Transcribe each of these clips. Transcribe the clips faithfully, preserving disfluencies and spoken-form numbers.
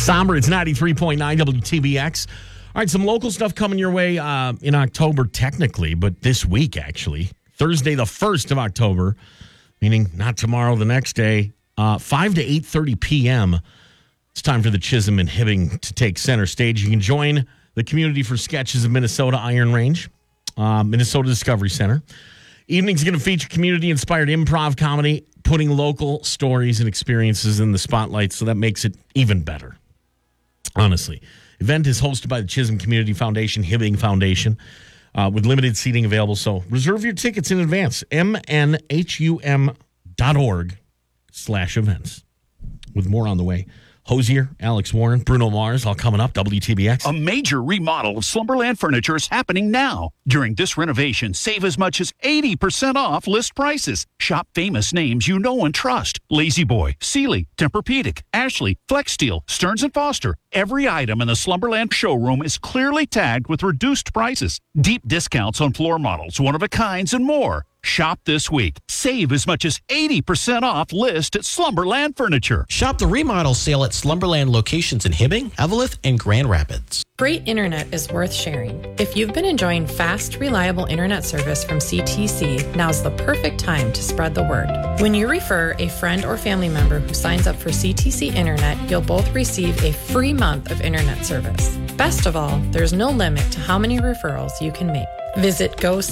Somber, it's ninety-three point nine W T B X. All right, some local stuff coming your way uh, in October, technically, but this week, actually. Thursday, the first of October, meaning not tomorrow, the next day, uh, five to eight thirty p.m. It's time for the Chisholm and Hibbing to take center stage. You can join the Community for Sketches of Minnesota Iron Range, uh, Minnesota Discovery Center. Evening's going to feature community-inspired improv comedy, putting local stories and experiences in the spotlight, so that makes it even better, honestly. Event is hosted by the Chisholm Community Foundation, Hibbing Foundation, uh, with limited seating available. So reserve your tickets in advance. M N H U M dot org slash events. With more on the way. Hosier, Alex Warren, Bruno Mars, all coming up, W T B X. A major remodel of Slumberland Furniture is happening now. During this renovation, save as much as eighty percent off list prices. Shop famous names you know and trust. Lazy Boy, Sealy, Tempur-Pedic, Ashley, Flexsteel, Stearns and Foster. Every item in the Slumberland showroom is clearly tagged with reduced prices. Deep discounts on floor models, one-of-a-kinds, and more. Shop this week. Save as much as eighty percent off list at Slumberland Furniture. Shop the remodel sale at Slumberland locations in Hibbing, Eveleth, and Grand Rapids. Great internet is worth sharing. If you've been enjoying fast, reliable internet service from C T C, now's the perfect time to spread the word. When you refer a friend or family member who signs up for C T C Internet, you'll both receive a free month of internet service. Best of all, there's no limit to how many referrals you can make. Visit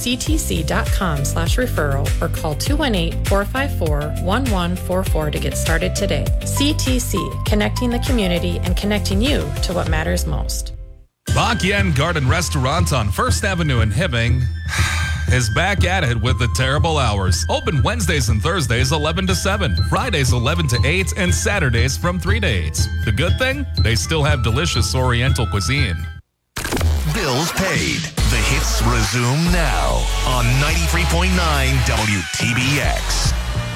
goctc.com slash referral or call two one eight, four five four, one one four four to get started today. C T C, connecting the community and connecting you to what matters most. Bach Yen Garden Restaurant on First Avenue in Hibbing is back at it with the terrible hours. Open Wednesdays and Thursdays eleven to seven, Fridays eleven to eight, and Saturdays from three to eight. The good thing? They still have delicious Oriental cuisine. Bills paid. The hits resume now on ninety-three point nine W T B X.